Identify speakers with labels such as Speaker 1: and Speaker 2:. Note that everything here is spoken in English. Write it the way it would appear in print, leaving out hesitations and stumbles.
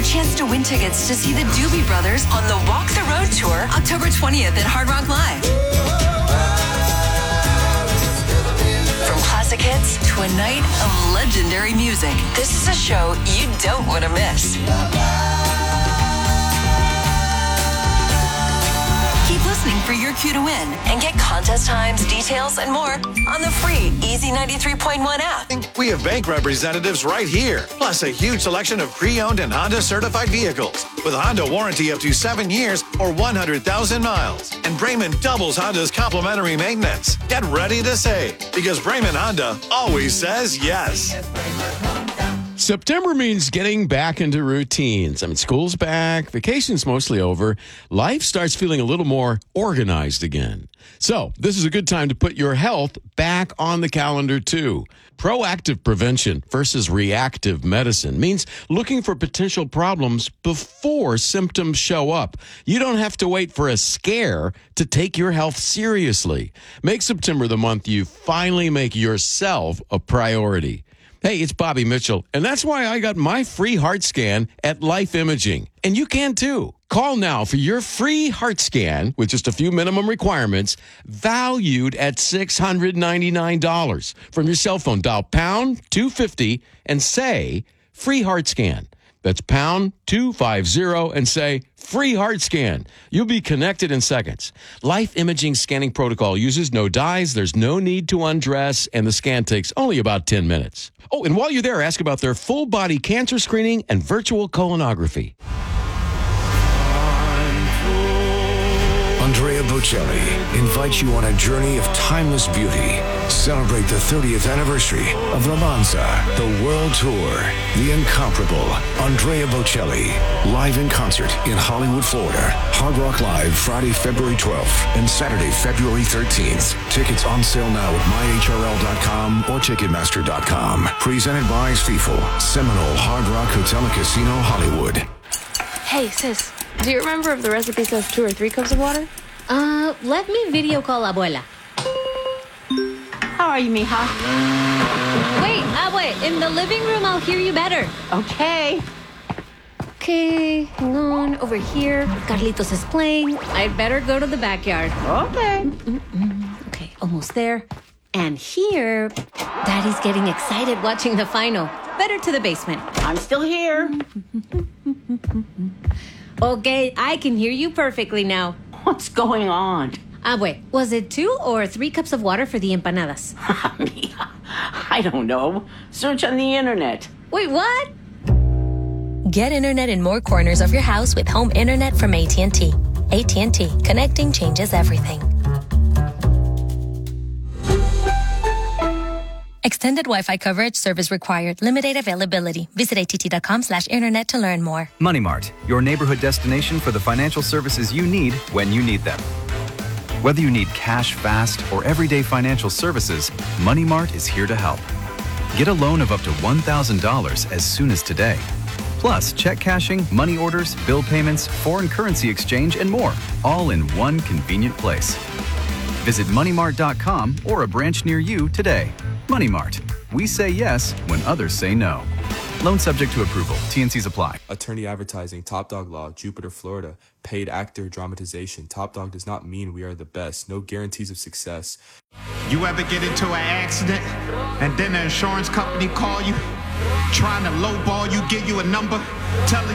Speaker 1: your chance to win tickets to see the Doobie Brothers on the Walk the Road Tour, October 20th at Hard Rock Live. From classic hits to a night of legendary music, this is a show you don't want to miss. Keep listening for your cue to win and get contest times, details, and more on the free Easy 93.1 app.
Speaker 2: We have bank representatives right here, plus a huge selection of pre-owned and Honda certified vehicles with Honda warranty up to 7 years or 100,000 miles. And Brayman doubles Honda's complimentary maintenance. Get ready to save because Brayman Honda always says yes.
Speaker 3: September means getting back into routines. I mean, school's back, vacation's mostly over. Life starts feeling a little more organized again. So this is a good time to put your health back on the calendar, too. Proactive prevention versus reactive medicine means looking for potential problems before symptoms show up. You don't have to wait for a scare to take your health seriously. Make September the month you finally make yourself a priority. Hey, it's Bobby Mitchell, and that's why I got my free heart scan at Life Imaging. And you can too. Call now for your free heart scan with just a few minimum requirements, valued at $699. From your cell phone, dial pound 250 and say free heart scan. That's pound 250 and say free heart scan. You'll be connected in seconds. Life Imaging scanning protocol uses no dyes. There's no need to undress, and the scan takes only about 10 minutes. Oh, and while you're there, ask about their full body cancer screening and virtual colonography.
Speaker 4: Andrea Bocelli invites you on a journey of timeless beauty. Celebrate the 30th anniversary of Romanza, the World Tour. The incomparable Andrea Bocelli, live in concert in Hollywood, Florida. Hard Rock Live, Friday, February 12th and Saturday, February 13th. Tickets on sale now at myhrl.com or Ticketmaster.com. Presented by Stiefel, Seminole Hard Rock Hotel and Casino, Hollywood.
Speaker 5: Hey, sis, do you remember if the recipe says 2 or 3 cups of water?
Speaker 6: Let me video call Abuela.
Speaker 7: How are you, mija?
Speaker 6: Wait, Abue, in the living room, I'll hear you better.
Speaker 7: Okay.
Speaker 6: Okay, hang on. Over here, Carlitos is playing. I'd better go to the backyard.
Speaker 7: Okay.
Speaker 6: Okay, almost there. And here, Daddy's getting excited watching the final. Better to the basement.
Speaker 7: I'm still here.
Speaker 6: Okay, I can hear you perfectly now.
Speaker 7: What's going on?
Speaker 6: Abue, was it 2 or 3 cups of water for the empanadas?
Speaker 7: Mija, I don't know. Search on the internet.
Speaker 6: Wait, what?
Speaker 8: Get internet in more corners of your house with home internet from AT&T. AT&T. Connecting changes everything. Extended Wi-Fi coverage service required. Limited availability. Visit att.com/internet to learn more.
Speaker 9: Money Mart, your neighborhood destination for the financial services you need when you need them. Whether you need cash fast or everyday financial services, Money Mart is here to help. Get a loan of up to $1,000 as soon as today. Plus, check cashing, money orders, bill payments, foreign currency exchange, and more, all in one convenient place. Visit moneymart.com or a branch near you today. Money Mart. We say yes when others say no. Loan subject to approval. T&Cs apply.
Speaker 10: Attorney advertising, Top Dog Law, Jupiter, Florida. Paid actor, dramatization. Top Dog does not mean we are the best. No guarantees of success.
Speaker 11: You ever get into an accident and then the insurance company call you, trying to lowball you, give you a number, telling